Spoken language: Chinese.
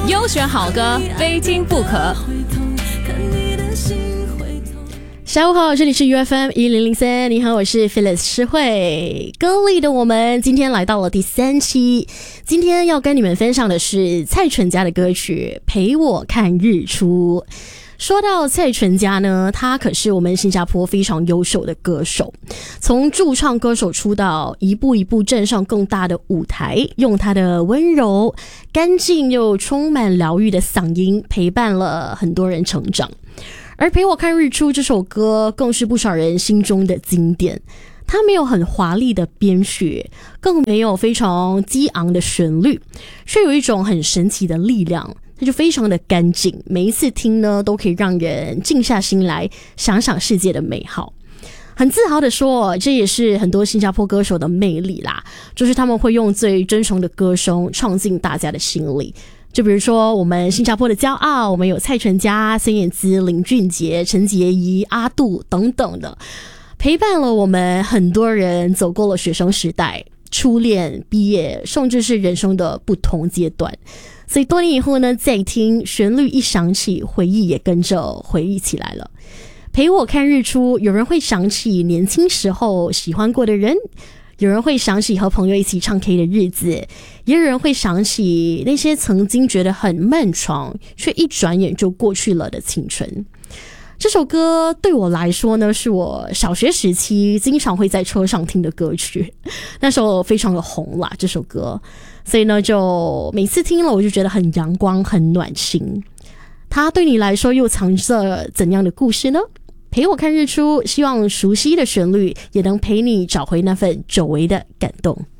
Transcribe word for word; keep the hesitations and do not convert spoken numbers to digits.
优选好歌，非听不可。 下午好，这里是 U F M 一零零三，你好，我是 Phyllis 诗慧。歌里的我们今天来到了第三期，今天要跟你们分享的是蔡淳佳的歌曲《陪我看日出》。说到蔡淳佳呢，他可是我们新加坡非常优秀的歌手，从驻唱歌手出道，一步一步站上更大的舞台，用他的温柔、干净又充满疗愈的嗓音陪伴了很多人成长。而陪我看日出这首歌更是不少人心中的经典，它没有很华丽的编曲，更没有非常激昂的旋律，却有一种很神奇的力量，它就非常的干净，每一次听呢都可以让人静下心来想想世界的美好。很自豪的说，这也是很多新加坡歌手的魅力啦，就是他们会用最真诚的歌声唱进大家的心里。就比如说我们新加坡的骄傲，我们有蔡淳佳、孙燕姿、林俊杰、陈洁仪、阿杜等等的，陪伴了我们很多人走过了学生时代、初恋、毕业，甚至是人生的不同阶段。所以多年以后呢，再听旋律一响起，回忆也跟着回忆起来了。陪我看日出，有人会想起年轻时候喜欢过的人，有人会想起和朋友一起唱 K 的日子，也有人会想起那些曾经觉得很漫长却一转眼就过去了的青春。这首歌对我来说呢，是我小学时期经常会在车上听的歌曲，那时候非常的红啦这首歌，所以呢就每次听了我就觉得很阳光很暖心。它对你来说又藏着怎样的故事呢？陪我看日出，希望熟悉的旋律也能陪你找回那份久违的感动。